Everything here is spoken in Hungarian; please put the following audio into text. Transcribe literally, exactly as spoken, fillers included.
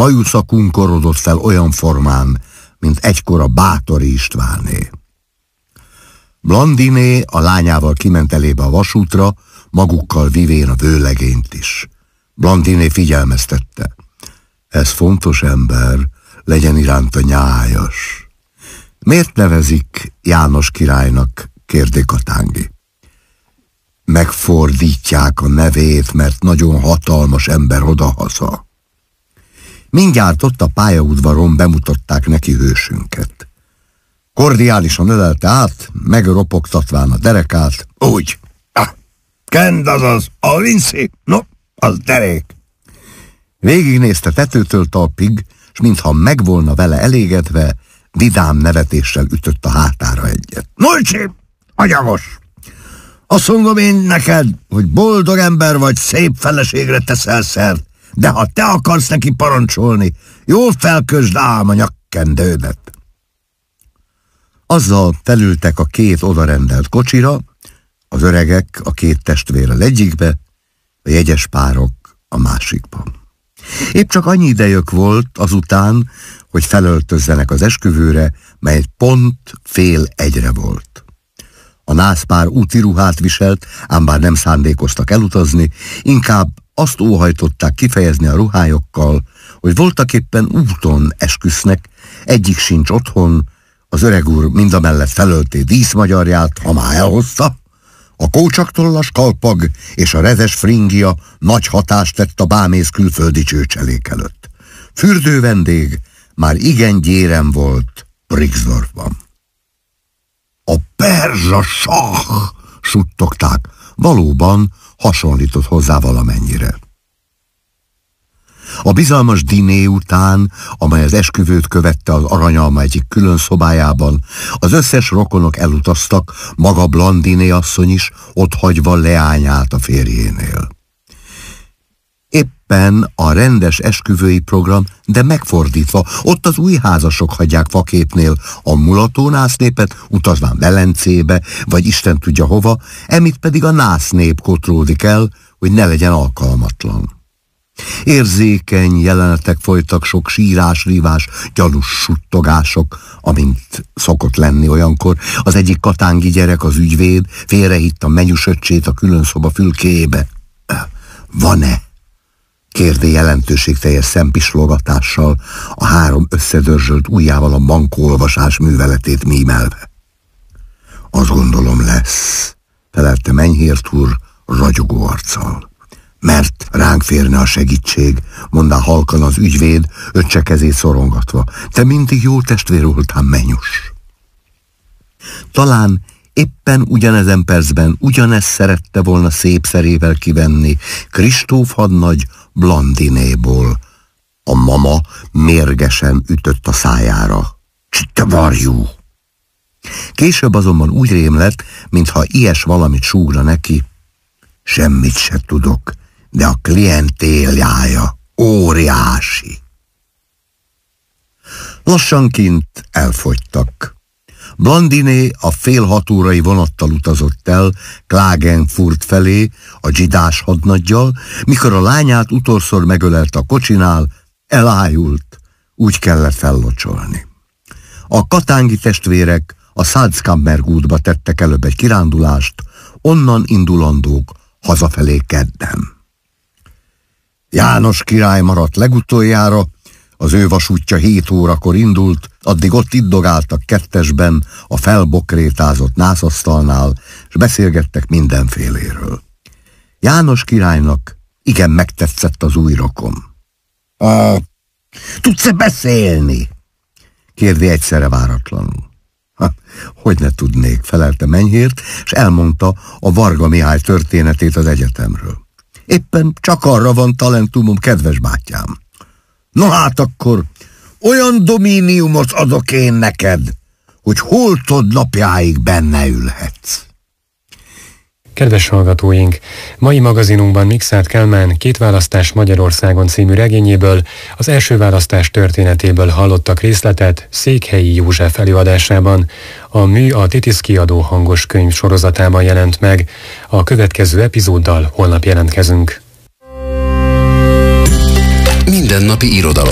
bajusza kunkorodott fel olyan formán, mint egykor a Báthori Istváné. Blandiné a lányával kiment elébe a vasútra, magukkal vivén a vőlegényt is. Blandiné figyelmeztette. Ez fontos ember, legyen iránta nyájas. Miért nevezik János királynak? Kérdé Katángi. Megfordítják a nevét, mert nagyon hatalmas ember odahaza. Mindjárt ott a pályaudvaron bemutatták neki hősünket. Kordiálisan ölelte át, megropogtatván a derekát. Úgy. Ah, kend azaz, a Vinci, no, az derék. Végignézte tetőtől talpig, s mintha meg volna vele elégedve, vidám nevetéssel ütött a hátára egyet. Nulcsi, agyagos! Azt mondom én neked, hogy boldog ember vagy, szép feleségre teszel szert, de ha te akarsz neki parancsolni, jól felkösd ám a nyakkendődet. Azzal felültek a két odarendelt kocsira, az öregek a két testvérrel egyikbe, a jegyes párok a másikban. Épp csak annyi idejük volt azután, hogy felöltözzenek az esküvőre, mely pont fél egyre volt. A nászpár úti ruhát viselt, ám bár nem szándékoztak elutazni, inkább azt óhajtották kifejezni a ruhájukkal, hogy voltaképpen úton esküsznek, egyik sincs otthon, az öreg úr mindamellett felölté díszmagyarját, ha már elhozta, a kócsaktollas kalpag és a rezes fringia nagy hatást tett a bámész külföldi csőcselék előtt. Fürdő vendég már igen gyéren volt Brixdorfban. A perzsa sáh, suttogták, valóban hasonlított hozzá valamennyire. A bizalmas diné után, amely az esküvőt követte az Aranyalma egyik külön szobájában, az összes rokonok elutaztak, maga Blandiné asszony is, otthagyva leányát a férjénél. Éppen a rendes esküvői program, de megfordítva, ott az új házasok hagyják faképnél a mulató násznépet, utazván Velencébe, vagy Isten tudja hova, emitt pedig a násznép kotródik el, hogy ne legyen alkalmatlan. Érzékeny jelenetek folytak, sok sírás, rívás, gyanús suttogások, amint szokott lenni olyankor. Az egyik katángi gyerek, az ügyvéd, félrehitt a menyusöccsét a külön szoba fülkébe. Van-e? Kérdé jelentőségteljes szempislogatással, a három összedörzsölt ujjával a bankolvasás műveletét mímelve. Azt gondolom lesz, felelte Menyhért úr ragyogó arccal. Mert ránk férne a segítség, mondá halkan az ügyvéd, öccse kezét szorongatva. Te mindig jó testvér voltál, Menyus. Talán éppen ugyanezen percben ugyanezt szerette volna szép szerével kivenni Kristóf hadnagy Blandinéból. A mama mérgesen ütött a szájára. Csitte varjú! Később azonban úgy rém lett, mintha ilyes valamit súgna neki. Semmit se tudok, de a klientéljája óriási. Lassanként elfogytak. Blandiné a fél hat órai vonattal utazott el Klagenfurt felé a dzsidás hadnaggyal, mikor a lányát utolszor megölelte a kocsinál, elájult, úgy kellett fellocsolni. A katángi testvérek a Salzkammergutba tettek előbb egy kirándulást, onnan indulandók hazafelé kedden. János király maradt legutoljára, az ő vasútja hét órakor indult, addig ott iddogáltak kettesben a felbokrétázott nászasztalnál, és beszélgettek mindenféléről. János királynak igen megtetszett az új rokon. Tudsz-e beszélni? Kérdi egyszerre váratlanul. Ha, hogy ne tudnék, felelte Menyhért, és elmondta a Varga Mihály történetét az egyetemről. Éppen csak arra van talentumom, kedves bátyám. Na hát akkor olyan domíniumot adok én neked, hogy holtod napjáig benne ülhetsz. Kedves hallgatóink, mai magazinunkban Mikszáth Kálmán Két választás Magyarországon című regényéből, az első választás történetéből hallottak részletet Székhelyi József előadásában. A mű a Titisz Kiadó hangos könyv sorozatában jelent meg. A következő epizóddal holnap jelentkezünk. Mindennapi irodalom.